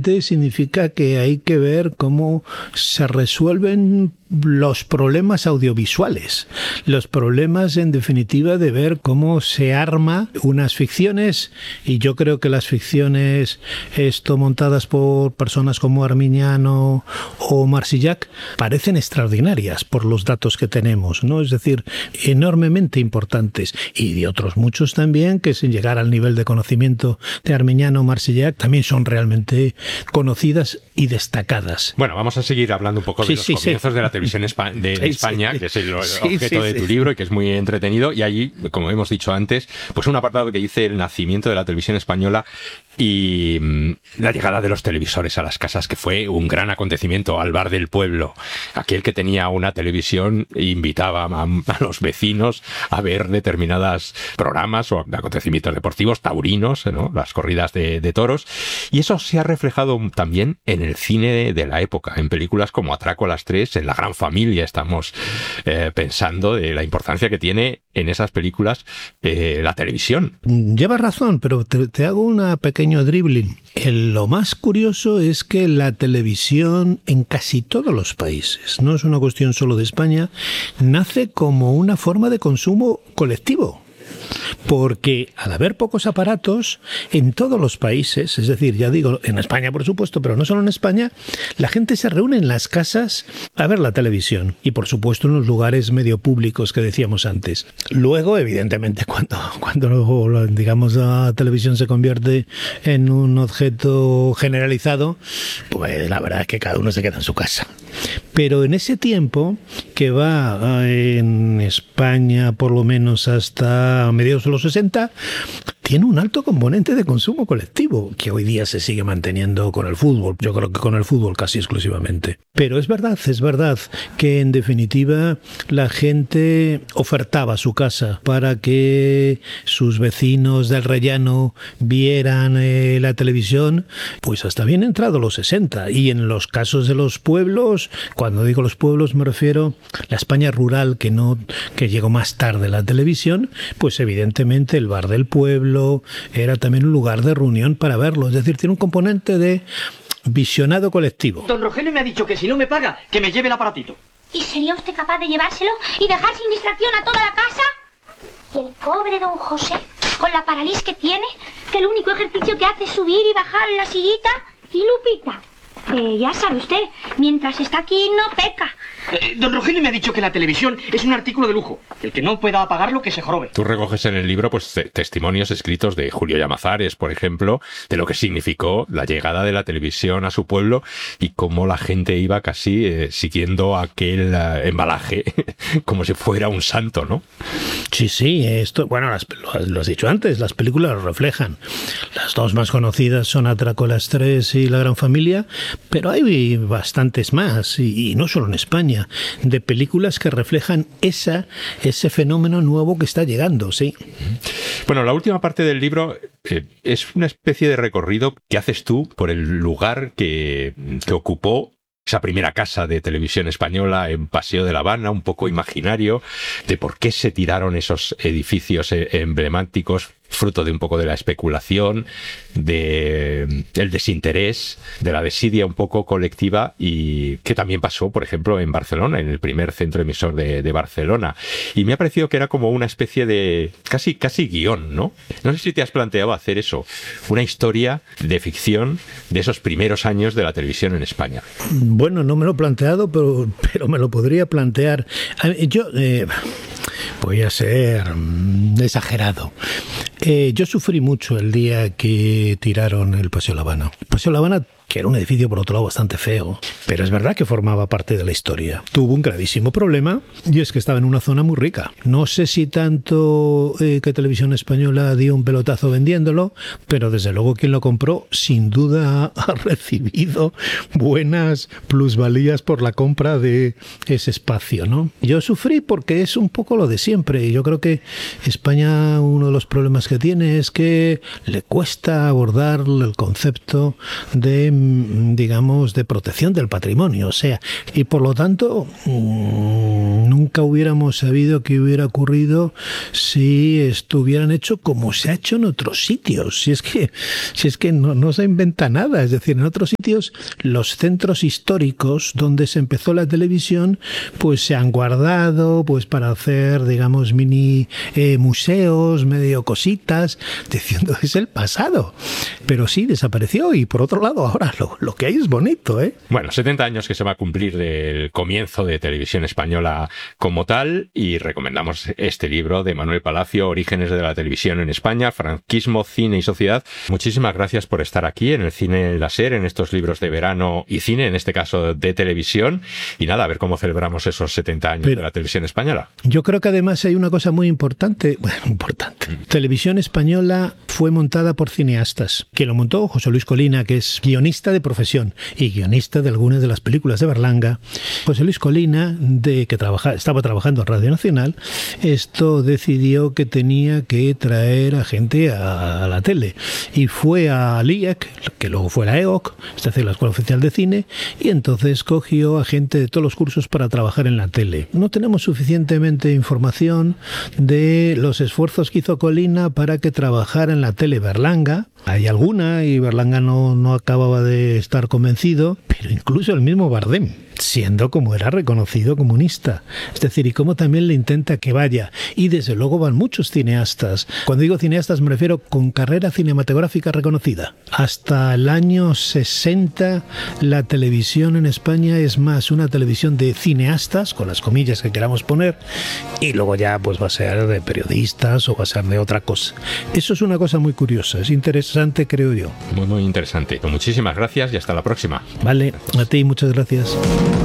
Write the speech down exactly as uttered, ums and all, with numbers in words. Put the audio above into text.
básicamente significa que hay que ver cómo se resuelven los problemas audiovisuales, los problemas en definitiva de ver cómo se arma unas ficciones, y yo creo que las ficciones esto montadas por personas como Armiñano o Marsillac parecen extraordinarias por los datos que tenemos, ¿no? Es decir, enormemente importantes, y de otros muchos también que sin llegar al nivel de conocimiento de Armiñano o Marsillac también son realmente conocidas y destacadas. Bueno, vamos a seguir hablando un poco de sí, los sí, comienzos sí. de la televisión espa- de Sí, España, sí. que es el Sí, objeto sí, de tu sí. libro y que es muy entretenido, y allí, como hemos dicho antes, pues un apartado que dice el nacimiento de la televisión española y mmm, la llegada de los televisores a las casas, que fue un gran acontecimiento, al bar del pueblo. Aquel que tenía una televisión invitaba a, a los vecinos a ver determinados programas o acontecimientos deportivos, taurinos, ¿no? Las corridas de, de toros, y eso se ha reflejado también en el cine de, de la época, en películas como Atraco a las tres, en La Gran Familia. Estamos eh, pensando de la importancia que tiene en esas películas eh, la televisión. Llevas razón, pero te, te hago una pequeña dribbling. El, lo más curioso es que la televisión en casi todos los países, no es una cuestión solo de España, nace como una forma de consumo colectivo. Porque al haber pocos aparatos en todos los países, es decir, ya digo, en España por supuesto, pero no solo en España, la gente se reúne en las casas a ver la televisión y por supuesto en los lugares medio públicos que decíamos antes. Luego, evidentemente, cuando, cuando digamos la televisión se convierte en un objeto generalizado, pues la verdad es que cada uno se queda en su casa. Pero en ese tiempo, que va en España por lo menos hasta mediados de los sesenta, tiene un alto componente de consumo colectivo, que hoy día se sigue manteniendo con el fútbol. Yo creo que con el fútbol casi exclusivamente. Pero es verdad, es verdad que en definitiva la gente ofertaba su casa para que sus vecinos del rellano vieran eh, la televisión, pues hasta bien entrado los sesenta. Y en los casos de los pueblos, cuando digo los pueblos me refiero a la España rural que no que llegó más tarde la televisión, pues evidentemente el bar del pueblo era también un lugar de reunión para verlo. Es decir, tiene un componente de visionado colectivo. Don Rogelio me ha dicho que si no me paga, que me lleve el aparatito. ¿Y sería usted capaz de llevárselo y dejar sin distracción a toda la casa? ¿Y el pobre don José, con la parálisis que tiene, que el único ejercicio que hace es subir y bajar en la sillita? ¿Y Lupita? Eh, ya sabe usted, mientras está aquí no peca. Eh, don Rogelio me ha dicho que la televisión es un artículo de lujo. El que no pueda pagarlo, que se jorobe. Tú recoges en el libro pues te- testimonios escritos de Julio Llamazares, por ejemplo, de lo que significó la llegada de la televisión a su pueblo y cómo la gente iba casi eh, siguiendo aquel eh, embalaje como si fuera un santo, ¿no? Sí, sí, esto, bueno, las, lo, lo has dicho antes, las películas lo reflejan. Las dos más conocidas son Atraco a las tres y La Gran Familia, pero hay bastantes más, y, y no solo en España, de películas que reflejan esa, ese fenómeno nuevo que está llegando, sí. Bueno, la última parte del libro eh, es una especie de recorrido que haces tú por el lugar que, que ocupó esa primera casa de televisión española en Paseo de la Habana, un poco imaginario, de por qué se tiraron esos edificios eh, emblemáticos, fruto de un poco de la especulación, de el desinterés, de la desidia un poco colectiva, y que también pasó, por ejemplo, en Barcelona, en el primer centro emisor de, de Barcelona. Y me ha parecido que era como una especie de casi, casi guión, ¿no? No sé si te has planteado hacer eso, una historia de ficción de esos primeros años de la televisión en España. Bueno, no me lo he planteado, pero, pero me lo podría plantear. Yo eh, voy a ser mm, exagerado. Eh, yo sufrí mucho el día que tiraron el Paseo La Habana. El Paseo La Habana, que era un edificio por otro lado bastante feo, pero es verdad que formaba parte de la historia. Tuvo un gravísimo problema, y es que estaba en una zona muy rica. No sé si tanto eh, que Televisión Española dio un pelotazo vendiéndolo, pero desde luego quien lo compró sin duda ha recibido buenas plusvalías por la compra de ese espacio, ¿no? Yo sufrí porque es un poco lo de siempre, y yo creo que España, uno de los problemas que tiene es que le cuesta abordar el concepto de, digamos, de protección del patrimonio, o sea, y por lo tanto nunca nunca hubiéramos sabido que hubiera ocurrido si estuvieran hecho como se ha hecho en otros sitios. Si es que, si es que no, no se inventa nada. Es decir, en otros sitios los centros históricos donde se empezó la televisión pues se han guardado pues para hacer, digamos, mini eh, museos, medio cositas, diciendo es el pasado. Pero sí, desapareció y por otro lado ahora lo, lo que hay es bonito, ¿eh? Bueno, setenta años que se va a cumplir del comienzo de Televisión Española como tal, y recomendamos este libro de Manuel Palacio, Orígenes de la Televisión en España, Franquismo, Cine y Sociedad. Muchísimas gracias por estar aquí en el Cine Láser, en estos libros de verano y cine, en este caso de televisión, y nada, a ver cómo celebramos esos setenta años Pero, de la Televisión Española. Yo creo que además hay una cosa muy importante, bueno, importante. Mm. Televisión Española fue montada por cineastas. Quien lo montó, José Luis Colina, que es guionista de profesión y guionista de algunas de las películas de Berlanga. José Luis Colina, de que trabaja, estaba trabajando en Radio Nacional, esto decidió que tenía que traer a gente a, a la tele. Y fue a L I E C, que luego fue la E O C, es decir, la Escuela Oficial de Cine, y entonces cogió a gente de todos los cursos para trabajar en la tele. No tenemos suficientemente información de los esfuerzos que hizo Colina para que trabajara en la tele Berlanga. Hay alguna, y Berlanga no, no acababa de estar convencido, pero incluso el mismo Bardem, siendo como era reconocido comunista. Es decir, y cómo también le intenta que vaya. Y desde luego van muchos cineastas. Cuando digo cineastas me refiero con carrera cinematográfica reconocida. Hasta el año sesenta la televisión en España es más una televisión de cineastas, con las comillas que queramos poner, y luego ya pues va a ser de periodistas o va a ser de otra cosa. Eso es una cosa muy curiosa, es interesante, creo yo. Muy, muy interesante. Muchísimas gracias y hasta la próxima. Vale, a ti muchas gracias.